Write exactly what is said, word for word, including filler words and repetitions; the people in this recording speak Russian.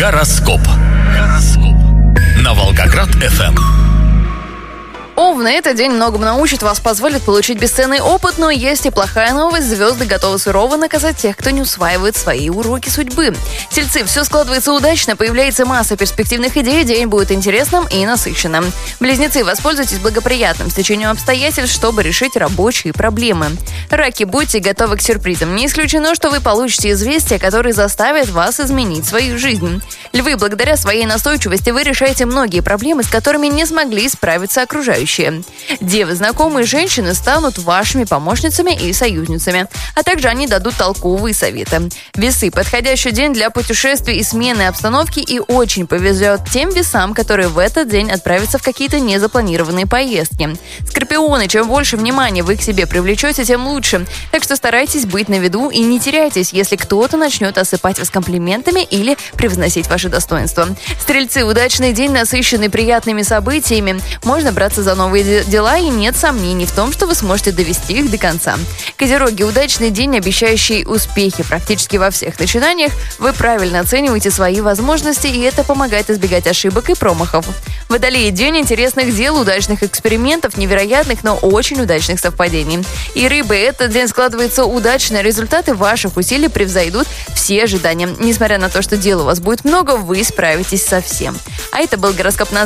Гороскоп. Гороскоп. На Волгоград эф эм. Овны, этот день многому научит вас, позволит получить бесценный опыт, но есть и плохая новость. Звезды готовы сурово наказать тех, кто не усваивает свои уроки судьбы. Тельцы, все складывается удачно, появляется масса перспективных идей, день будет интересным и насыщенным. Близнецы, воспользуйтесь благоприятным стечением обстоятельств, чтобы решить рабочие проблемы. Раки, будьте готовы к сюрпризам. Не исключено, что вы получите известия, которые заставят вас изменить свою жизнь. Львы, благодаря своей настойчивости вы решаете многие проблемы, с которыми не смогли справиться окружающие. Девы, знакомые женщины станут вашими помощницами и союзницами, а также они дадут толковые советы. Весы, подходящий день для путешествий и смены обстановки, и очень повезет тем весам, которые в этот день отправятся в какие-то незапланированные поездки. Скорпионы, чем больше внимания вы к себе привлечете, тем лучше. Так что старайтесь быть на виду и не теряйтесь, если кто-то начнет осыпать вас комплиментами или превозносить ваши достоинства. Стрельцы, удачный день, насыщенный приятными событиями. Можно браться за новые дела, и нет сомнений в том, что вы сможете довести их до конца. Козероги, удачный день, обещающий успехи практически во всех начинаниях. Вы правильно оцениваете свои возможности, и это помогает избегать ошибок и промахов. Водолеи, день интересных дел, удачных экспериментов, невероятных, но очень удачных совпадений. И рыбы, этот день складывается удачно, результаты ваших усилий превзойдут все ожидания. Несмотря на то, что дел у вас будет много, вы справитесь со всем. А это был гороскоп на